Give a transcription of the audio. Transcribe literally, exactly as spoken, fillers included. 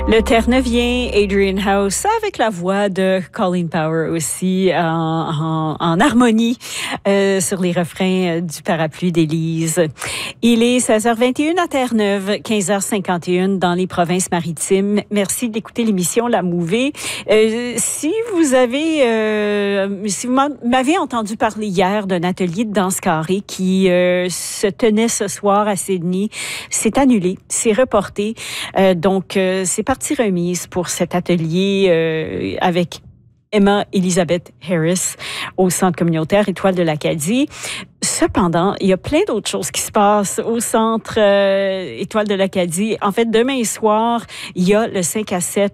Le Terre-Neuvien, Adrian House, avec la voix de Colleen Power aussi, en, en, en harmonie euh, sur les refrains du Parapluie d'Élise. Il est seize heures vingt et une à Terre-Neuve, quinze heures cinquante et une dans les provinces maritimes. Merci d'écouter l'émission La Mouvée. Euh, si vous avez, euh, si vous m'avez entendu parler hier d'un atelier de danse carrée qui euh, se tenait ce soir à Sydney, c'est annulé, c'est reporté. Euh, donc, euh, c'est partie remise pour cet atelier euh, avec Emma Elizabeth Harris au Centre communautaire Étoile de l'Acadie. Cependant, il y a plein d'autres choses qui se passent au Centre euh, Étoile de l'Acadie. En fait, demain soir, il y a le cinq à sept